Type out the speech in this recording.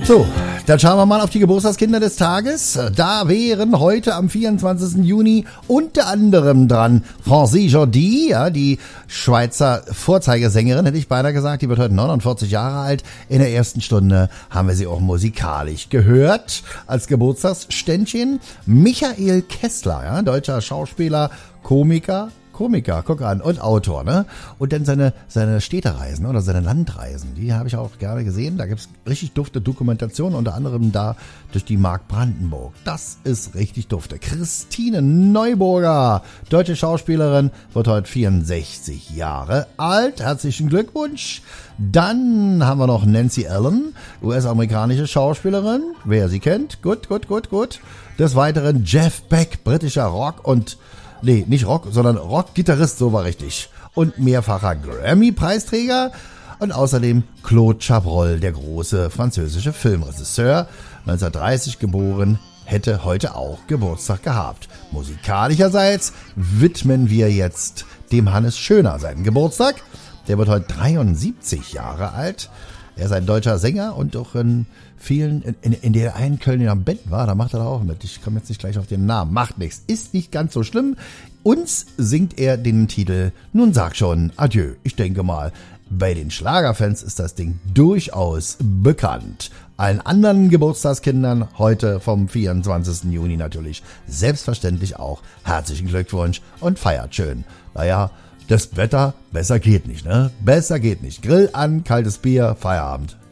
So, dann schauen wir mal auf die Geburtstagskinder des Tages. Da wären heute am 24. Juni unter anderem dran Francie Jordi, ja, die Schweizer Vorzeigesängerin, hätte ich beinahe gesagt. Die wird heute 49 Jahre alt. In der ersten Stunde haben wir sie auch musikalisch gehört als Geburtstagsständchen. Michael Kessler, ja, deutscher Schauspieler, Komiker, guck an, und Autor, ne? Und dann seine Städtereisen oder seine Landreisen, die habe ich auch gerne gesehen. Da gibt's richtig dufte Dokumentationen, unter anderem da durch die Mark Brandenburg. Das ist richtig dufte. Christine Neuburger, deutsche Schauspielerin, wird heute 64 Jahre alt. Herzlichen Glückwunsch. Dann haben wir noch Nancy Allen, US-amerikanische Schauspielerin, wer sie kennt. Gut. Des Weiteren Jeff Beck, britischer Rock- und nicht Rock, sondern Rock-Gitarrist, so war richtig. Und mehrfacher Grammy-Preisträger. Und außerdem Claude Chabrol, der große französische Filmregisseur, 1930 geboren, hätte heute auch Geburtstag gehabt. Musikalischerseits widmen wir jetzt dem Hannes Schöner seinen Geburtstag. Der wird heute 73 Jahre alt. Er ist ein deutscher Sänger und auch in vielen, in der einen Kölner Band war, da macht er da auch mit. Ich komme jetzt nicht gleich auf den Namen. Macht nichts. Ist nicht ganz so schlimm. Uns singt er den Titel Nun sag schon Adieu. Ich denke mal, bei den Schlagerfans ist das Ding durchaus bekannt. Allen anderen Geburtstagskindern heute vom 24. Juni natürlich selbstverständlich auch herzlichen Glückwunsch und feiert schön. Naja, das Wetter, besser geht nicht, ne? Besser geht nicht. Grill an, kaltes Bier, Feierabend.